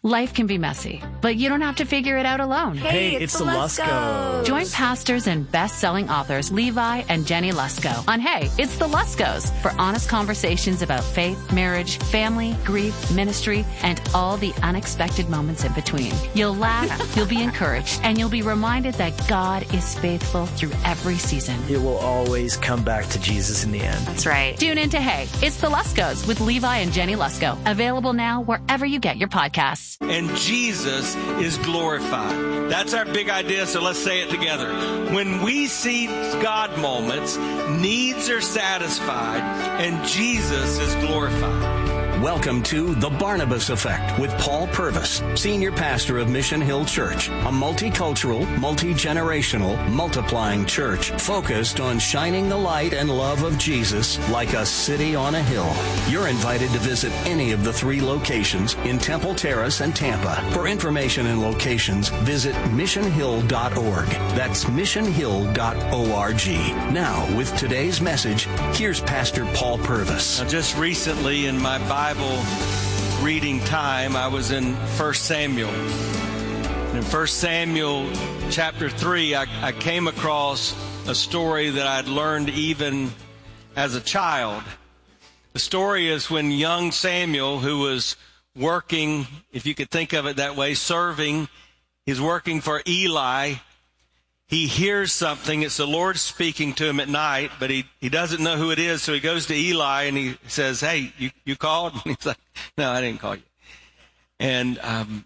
Life can be messy, but you don't have to figure it out alone. Hey, it's the Luskos. Join pastors and best-selling authors Levi and Jenny Lusko on Hey, It's the Luskos for honest conversations about faith, marriage, family, grief, ministry, and all the unexpected moments in between. You'll laugh, you'll be encouraged, and you'll be reminded that God is faithful through every season. It will always come back to Jesus in the end. That's right. Tune in to Hey, It's the Luskos with Levi and Jenny Lusko. Available now wherever you get your podcasts. And Jesus is glorified. That's our big idea, so let's say it together. When we see God moments, needs are satisfied, and Jesus is glorified. Welcome to The Barnabas Effect with Paul Purvis, Senior Pastor of Mission Hill Church, a multicultural, multi-generational, multiplying church focused on shining the light and love of Jesus like a city on a hill. You're invited to visit any of the 3 locations in Temple Terrace and Tampa. For information and locations, visit missionhill.org. That's missionhill.org. Now, with today's message, here's Pastor Paul Purvis. Now, just recently in my Bible reading time, I was in 1 Samuel. And in 1 Samuel chapter 3, I came across a story that I'd learned even as a child. The story is when young Samuel, who was working, if you could think of it that way, serving, he's working for Eli. He hears something. It's the Lord speaking to him at night, but he doesn't know who it is. So he goes to Eli and he says, "Hey, you called?" And he's like, "No, I didn't call you." And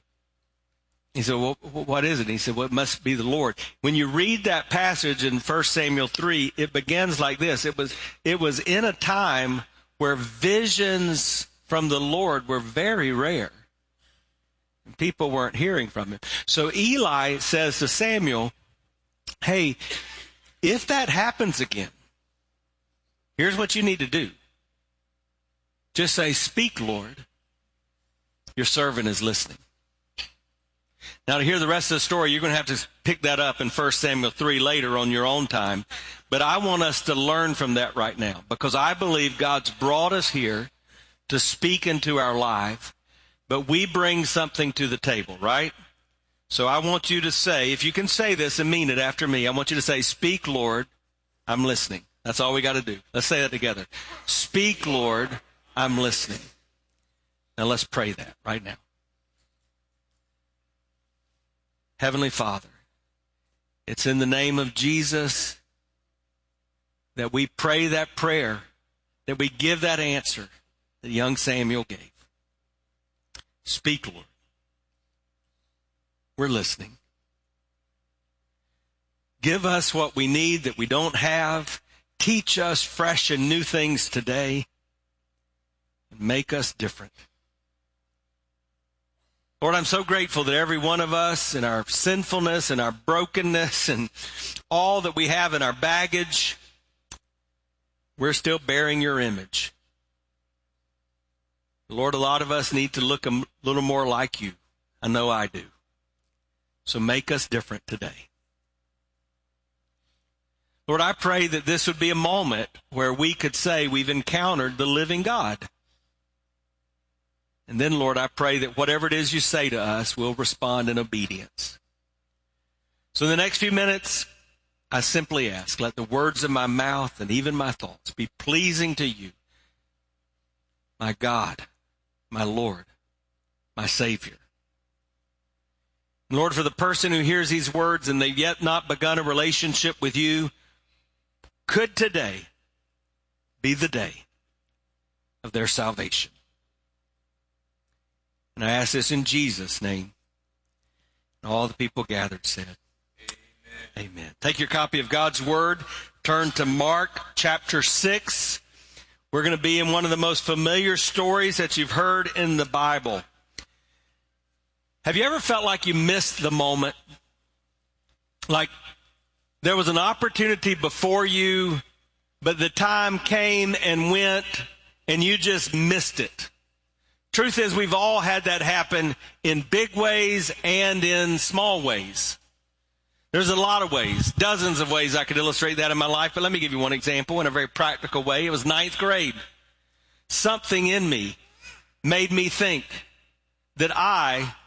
he said, "Well, what is it?" And he said, "Well, it must be the Lord." When you read that passage in 1 Samuel 3, it begins like this. It was in a time where visions from the Lord were very rare. And people weren't hearing from him. So Eli says to Samuel, "Hey, if that happens again, here's what you need to do. Just say, 'Speak, Lord. Your servant is listening.'" Now, to hear the rest of the story, you're going to have to pick that up in 1 Samuel 3 later on your own time. But I want us to learn from that right now, because I believe God's brought us here to speak into our life, but we bring something to the table, right? So I want you to say, if you can say this and mean it after me, I want you to say, "Speak, Lord, I'm listening." That's all we got to do. Let's say that together. Speak, Lord, I'm listening. Now let's pray that right now. Heavenly Father, it's in the name of Jesus that we pray that prayer, that we give that answer that young Samuel gave. Speak, Lord. We're listening. Give us what we need that we don't have. Teach us fresh and new things today. And make us different. Lord, I'm so grateful that every one of us, in our sinfulness and our brokenness and all that we have in our baggage, we're still bearing your image. Lord, a lot of us need to look a little more like you. I know I do. So make us different today. Lord, I pray that this would be a moment where we could say we've encountered the living God. And then, Lord, I pray that whatever it is you say to us, we'll respond in obedience. So in the next few minutes, I simply ask, let the words of my mouth and even my thoughts be pleasing to you, my God, my Lord, my Savior. Lord, for the person who hears these words and they've yet not begun a relationship with you, could today be the day of their salvation? And I ask this in Jesus' name. And all the people gathered said, Amen. Amen. Take your copy of God's Word, turn to Mark chapter 6. We're going to be in one of the most familiar stories that you've heard in the Bible. Have you ever felt like you missed the moment? Like there was an opportunity before you, but the time came and went, and you just missed it. Truth is, we've all had that happen in big ways and in small ways. There's a lot of ways, dozens of ways I could illustrate that in my life, but let me give you one example in a very practical way. It was 9th grade. Something in me made me think that I